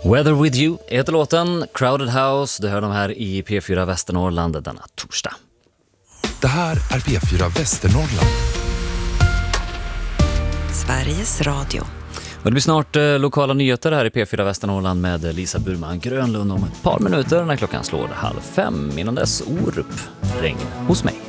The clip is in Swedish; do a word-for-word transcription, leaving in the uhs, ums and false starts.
Weather With You heter låten, Crowded House. Du hör dem här i P fyra Västernorrland denna torsdag. Det här är P fyra Västernorrland. Sveriges Radio. Och det blir snart eh, lokala nyheter här i P fyra Västernorrland med Lisa Burman Grönlund om ett par minuter när klockan slår halv fem. Innan dess Orup, regn hos mig.